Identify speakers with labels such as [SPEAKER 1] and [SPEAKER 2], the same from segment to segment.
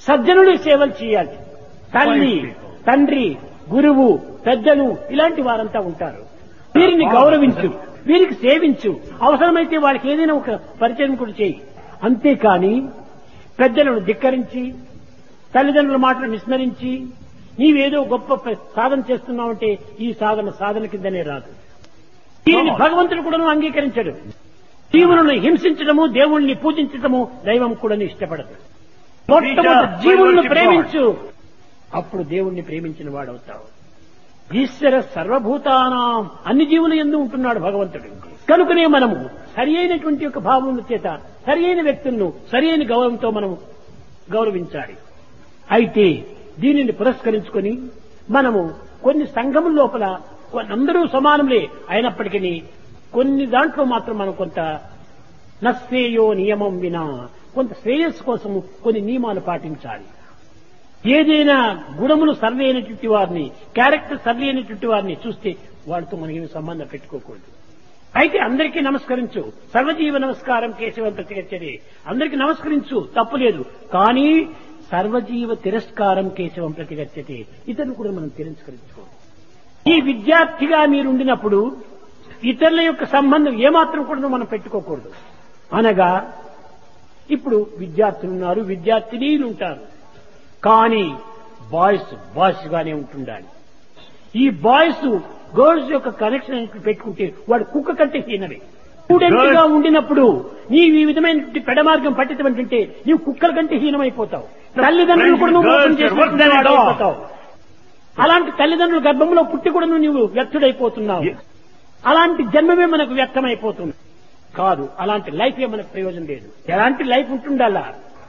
[SPEAKER 1] సజ్జనులు సేవలు చేయాలి. తల్లి, తండ్రి, గురువు, పెద్దలు ఇలాంటి వారంతా ఉంటారు. వీరిని గౌరవించు, వీరికి సేవించు, అవసరమైతే వాళ్ళకి ఏదైనా ఒక పరిచయం కూడా చేయి. అంతేకాని పెద్దలను ధిక్కరించి తల్లిదండ్రుల మాటలు విస్మరించి నీవేదో గొప్ప సాధన చేస్తున్నావంటే ఈ సాధన కిందనే రాదు. దీనిని భగవంతుడు కూడా అంగీకరించడు. జీవులను హింసించడము, దేవుణ్ణి పూజించడము దైవం కూడా ఇష్టపడదు. మొట్టమొదటి జీవులను ప్రేమించు, అప్పుడు దేవుణ్ణి ప్రేమించిన వాడవుతావు. ఈశ్వర సర్వభూతానాం, అన్ని జీవులు యందు ఉంటున్నాడు భగవంతుడు. కనుకనే మనము సరి అయినటువంటి యొక్క భావముల చేత సరి అయిన వ్యక్తులను సరి అయిన గౌరవంతో మనం గౌరవించాలి. అయితే దీనిని పురస్కరించుకొని మనము కొన్ని సంఘముల లోపల అందరూ సమానములే అయినప్పటికీ కొన్ని దాంట్లో మాత్రం మనం కొంత నశ్రేయో నియమం వినా కొంత శ్రేయస్సు కోసము కొన్ని నియమాలు పాటించాలి. ఏదైనా గుణములు సర్వే అయినటువంటి వారిని, క్యారెక్టర్ సర్వే అయినటువంటి వారిని చూస్తే వాడితో మనకి సంబంధం పెట్టుకోకూడదు. అయితే అందరికీ నమస్కరించు, సర్వజీవ నమస్కారం కేశవం ప్రతిగచ్చది, అందరికీ నమస్కరించు, తప్పులేదు. కానీ సర్వజీవ తిరస్కారం కేశవం ప్రతిగచ్చతి, ఇతరులు కూడా మనం తిరస్కరించుకోవాలి. ఈ విద్యార్థిగా మీరు ఉండినప్పుడు ఇతరుల యొక్క సంబంధం ఏమాత్రం కూడా మనం పెట్టుకోకూడదు. అనగా ఇప్పుడు విద్యార్థులు ఉన్నారు, విద్యార్థినీలు ఉంటారు, కానీ బాయ్స్ గానే ఉంటుండాలి. ఈ బాయ్స్ గర్ల్స్ యొక్క కనెక్షన్ పెట్టుకుంటే వాడు కుక్క కంటే హీనమే. స్టూడెంట్ గా ఉండినప్పుడు నీవు ఈ విధమైన పెడమార్గం పట్టింటే నీవు కుక్కల కంటే హీనమైపోతావు. తల్లిదండ్రులు కూడా నువ్వు మోసం చేసిపోతావు. అలాంటి తల్లిదండ్రుల గర్భంలో పుట్టి కూడా నువ్వు వ్యర్థుడైపోతున్నావు. అలాంటి జన్మమే మనకు వ్యర్థమైపోతుంది. కాదు, అలాంటి లైఫ్ ఏ మనకు ప్రయోజనం లేదు. ఎలాంటి లైఫ్ ఉంటుండాలా?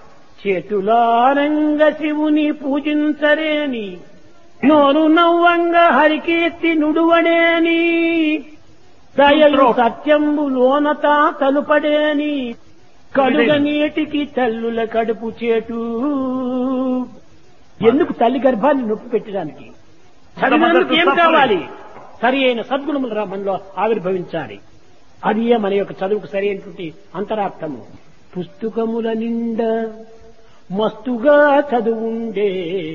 [SPEAKER 1] చేతులారంగ శివుని పూజించరేని, నోరు నవ్వంగ హరికీర్తి నుడువడేని, దయలు సత్యంబులోనత తలుపడేని, కలుగ నీటికి తల్లుల కడుపు చేటు. ఎందుకు? తల్లి గర్భాన్ని నొప్పి పెట్టడానికి. చదివినందుకు ఏం కావాలి? సరి అయిన సద్గుణములు మనలో ఆవిర్భవించాలి. అది మన యొక్క చదువుకు సరి అయినటువంటి అంతరార్థము. పుస్తకముల నిండా మస్తుగా చదువుండే,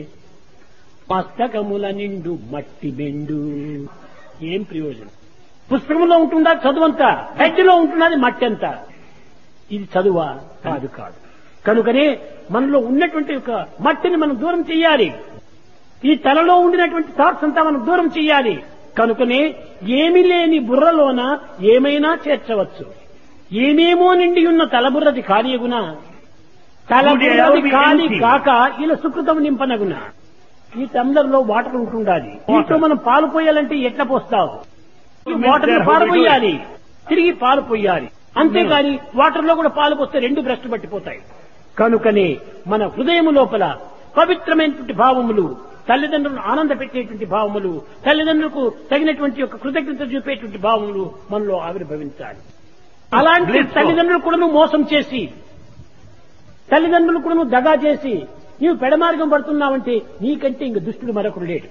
[SPEAKER 1] మస్తకముల నిండు మట్టి బెండు. ఏం ప్రయోజనం? పుస్తకంలో ఉంటుందా చదువంతా, గడ్డిలో ఉంటున్నది మట్టి అంతా. ఇది చదువా? కాదు. కనుకనే మనలో ఉన్నటువంటి ఒక మట్టిని మనం దూరం చెయ్యాలి. ఈ తలలో ఉండినటువంటి థాట్స్ అంతా మనం దూరం చెయ్యాలి. కనుకనే ఏమీ లేని బుర్రలోన ఏమైనా చేర్చవచ్చు. ఏమేమో నిండి ఉన్న తలబుర్రది కానియగున, తలబుర్రది కాని కాక ఇలా సుకృతం నింపనగున. ఈ టంబ్లర్ లో వాటర్ ఉంటుండాలి. దీంట్లో మనం పాలు పోయాలంటే ఎట్లా పోస్తావు? ఈ వాటర్ లో పాలు పోయాలి, తిరిగి పాలు పోయాలి. అంతేకాని వాటర్ లో కూడా పాలు పోస్తే రెండు భ్రష్టు పట్టిపోతాయి. కనుకనే మన హృదయం లోపల పవిత్రమైనటువంటి భావములు, తల్లిదండ్రులను ఆనంద పెట్టేటువంటి భావములు, తల్లిదండ్రులకు తగినటువంటి యొక్క కృతజ్ఞత చూపేటువంటి భావములు మనలో ఆవిర్భవించాలి. అలాంటి తల్లిదండ్రులు కూడా మోసం చేసి, తల్లిదండ్రులు కూడా దగా చేసి నీవు పెడమార్గం పడుతున్నావంటే నీకంటే ఇంక దుష్టుడు మరొకడు లేడు.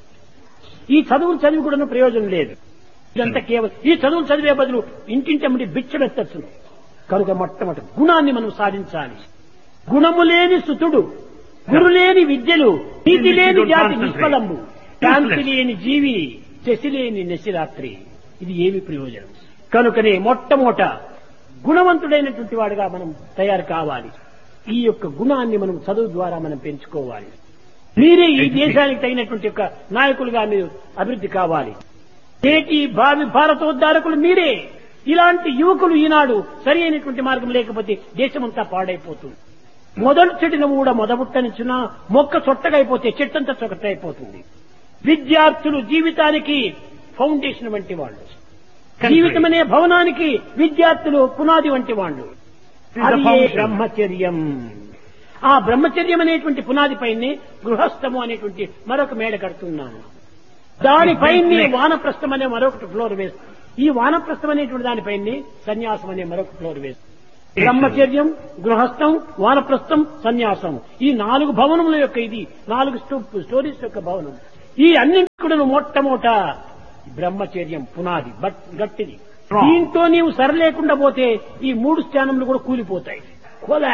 [SPEAKER 1] ఈ చదువులు చదివి కూడా ప్రయోజనం లేదు. ఇదంతా కేవలం ఈ చదువులు చదివే బదులు ఇంటింటమ్మడి బిచ్చబెత్తచ్చును. కనుక మొట్టమొదటి గుణాన్ని మనం సాధించాలి. గుణము లేని సుతుడు, గురు లేని విద్యలు, నీతి లేని జాతి నిష్ఫలంబు, శాంతి లేని జీవి, శశి లేని నశిరాత్రి. ఇది ఏమి ప్రయోజనం? కనుకనే మొట్టమొదట గుణవంతుడైనటువంటి వాడుగా మనం తయారు కావాలి. ఈ యొక్క గుణాన్ని మనం చదువు ద్వారా మనం పెంచుకోవాలి. మీరే ఈ దేశానికి తగినటువంటి యొక్క నాయకులుగా మీరు అభివృద్ధి కావాలి. నేటి భావి భారతోద్ధారకులు మీరే. ఇలాంటి యువకులు ఈనాడు సరి అయినటువంటి మార్గం లేకపోతే దేశమంతా పాడైపోతుంది. మొదలు చెట్టును కూడా మొదబుట్టనిచ్చిన మొక్క చొట్టగైపోతే చెట్టంతా చొట్టయిపోతుంది. విద్యార్థులు జీవితానికి ఫౌండేషన్ వంటి వాళ్ళు. జీవితం అనే భవనానికి విద్యార్థులు పునాది వంటి వాళ్ళు. అది బ్రహ్మచర్యం. ఆ బ్రహ్మచర్యం అనేటువంటి పునాది పైనే గృహస్థము అనేటువంటి మరొక మేడ కడుతున్నాను. దానిపైనే వానప్రస్థం అనే మరొకటి ఫ్లోర్ వేస్తుంది. ఈ వానప్రస్థం అనేటువంటి దానిపైనే సన్యాసం అనే మరొక ఫ్లోర్ వేస్తుంది. బ్రహ్మచర్యం, గృహస్థం, వానప్రస్థం, సన్యాసం, ఈ 4 భవనముల యొక్క ఇది 4 స్టోరీస్ యొక్క భవనం. ఈ అన్నింటి కూడా మొట్టమొదట బ్రహ్మచర్యం పునాది గట్టిది. దీంతో నీవు సరలేకుండా పోతే ఈ 3 స్థానములు కూడా కూలిపోతాయి. కొలాప్స్.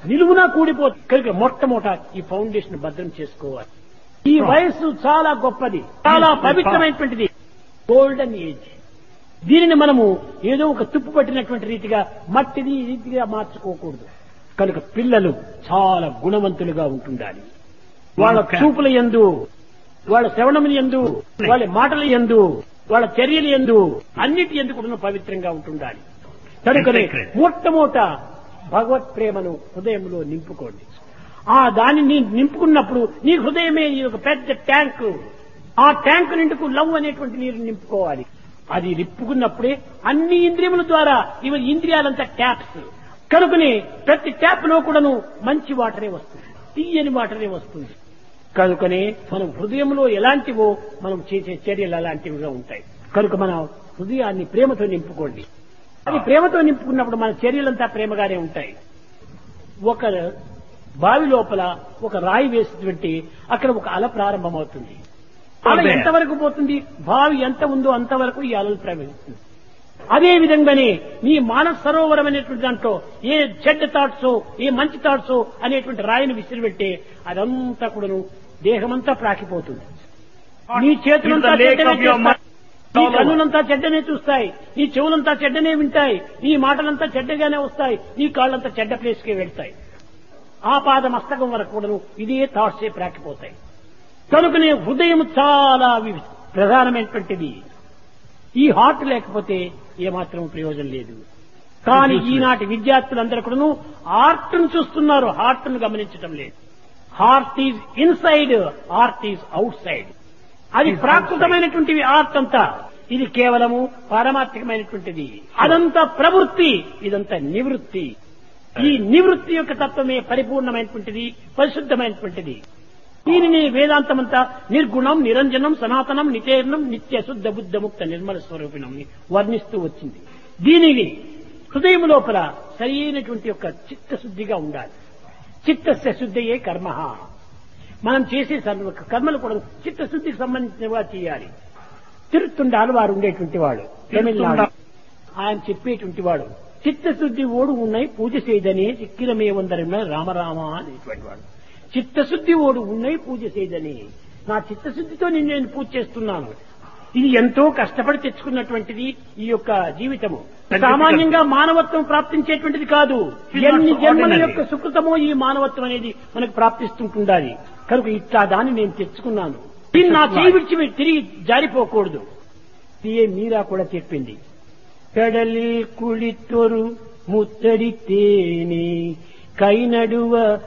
[SPEAKER 1] నిలువునా కూడిపోతుంది. కనుక మొట్టమొదట ఈ ఫౌండేషన్ భద్రం చేసుకోవాలి. ఈ వయస్సు చాలా గొప్పది, చాలా పవిత్రమైనటువంటిది, గోల్డెన్ ఏజ్. దీనిని మనము ఏదో ఒక తుప్పు పట్టినటువంటి రీతిగా మట్టిది ఈ రీతిగా మార్చుకోకూడదు. కనుక పిల్లలు చాలా గుణవంతులుగా ఉంటుండాలి. వాళ్ళ చూపుల యందు, వాళ్ళ శ్రవణముల యందు, వాళ్ళ మాటల యందు, వాళ్ళ చర్యల యందు, అన్నిటి యందు కూడా పవిత్రంగా ఉంటుండాలి. కనుకనే మొట్టమొదట భగవత్ ప్రేమను హృదయంలో నింపుకోండి. ఆ దానిని నింపుకున్నప్పుడు నీ హృదయమే ఒక పెద్ద ట్యాంకు. ఆ ట్యాంకు నిండుకు లవ్ అనేటువంటి నీరు నింపుకోవాలి. అది నింపుకున్నప్పుడే అన్ని ఇంద్రియముల ద్వారా ఇవి ఇంద్రియాలంతా ట్యాప్స్. కనుకనే ప్రతి ట్యాప్ లో కూడాను మంచి వాటరే వస్తుంది, తీయని వాటరే వస్తుంది. కనుకనే మనం హృదయంలో ఎలాంటివో మనం చేసే చర్యలు అలాంటివిగా ఉంటాయి. కనుక మన హృదయాన్ని ప్రేమతో నింపుకోండి. అది ప్రేమతో నింపుకున్నప్పుడు మన చర్యలంతా ప్రేమగానే ఉంటాయి. ఒక బావి లోపల ఒక రాయి వేసినటువంటి అక్కడ ఒక అల ప్రారంభమవుతుంది. అల ఎంతవరకు పోతుంది? బావి ఎంత ఉందో అంతవరకు ఈ అలలు ప్రవహిస్తుంది. అదే విధంగానే నీ మానస సరోవరం అనేటువంటి దాంట్లో ఏ చెడ్డ థాట్స్, ఏ మంచి థాట్స్ అనేటువంటి రాయిని విసిరిపెట్టే అదంతా కూడాను దేహమంతా ప్రాకిపోతుంది. నీ చేతులంతా చెడ్డనే చూస్తాయి, నీ కన్నులంతా చెడ్డనే చూస్తాయి, నీ చెవులంతా చెడ్డనే వింటాయి, నీ మాటలంతా చెడ్డగానే వస్తాయి, నీ కాళ్ళంతా చెడ్డ ప్లేస్కే వెళ్తాయి. ఆ పాద మస్తకం వరకు కూడాను ఇదే థాట్సే ప్రాకిపోతాయి. కనుకనే హృదయం చాలా ప్రధానమైనటువంటిది. ఈ హార్ట్ లేకపోతే ఏమాత్రం ప్రయోజనం లేదు. కానీ ఈనాటి విద్యార్థులందరూ కూడాను ఆర్ట్ను చూస్తున్నారు, హార్ట్ను గమనించడం లేదు. Heart is inside, heart is out side. అది ప్రాకృతమైనటువంటివి ఆర్ట్ అంతా. ఇది కేవలము పారమార్థికమైనటువంటిది. అదంతా ప్రవృత్తి, ఇదంతా నివృత్తి. ఈ నివృత్తి యొక్క తత్వమే పరిపూర్ణమైనటువంటిది, పరిశుద్ధమైనటువంటిది. దీనిని వేదాంతమంతా నిర్గుణం, నిరంజనం, సనాతనం, నితేర్ణం, నిత్య శుద్ధ బుద్ధ ముక్త నిర్మల స్వరూపిణం వర్ణిస్తూ వచ్చింది. దీనిని హృదయం లోపల సరైనటువంటి యొక్క చిత్తశుద్ధిగా ఉండాలి. చిత్తస్య శుద్ధయే కర్మ. మనం చేసే కర్మలు కూడా చిత్తశుద్ధికి సంబంధించినవిగా చేయాలి. తిరుత్తుండాలు వారు ఉండేటువంటి వాడు, తమిళనాడు, ఆయన చెప్పేటువంటి వాడు, చిత్తశుద్ధి ఓడు ఉన్నాయి పూజ చేయదనే చిక్కిరమే ఉందరమే రామరామ అనేటువంటి వాడు. చిత్తశుద్ధి ఓడు ఉన్నాయి పూజ చేయదని, నా చిత్తశుద్ధితో నేను పూజ చేస్తున్నాను. ఇది ఎంతో కష్టపడి తెచ్చుకున్నటువంటిది ఈ యొక్క జీవితము. సామాన్యంగా మానవత్వం ప్రాప్తించేటువంటిది కాదు. ఎన్ని జన్మల యొక్క సుకృతమో ఈ మానవత్వం అనేది మనకు ప్రాప్తిస్తుంటుండాలి. కనుక ఇట్లా దాన్ని నేను తెచ్చుకున్నాను. దీన్ని నా చేయి విడిచి తిరిగి జారిపోకూడదు. ఇదే మీరా కూడా చెప్పింది. కడలి కుళితొరు ముత్తడితేని కై నడువ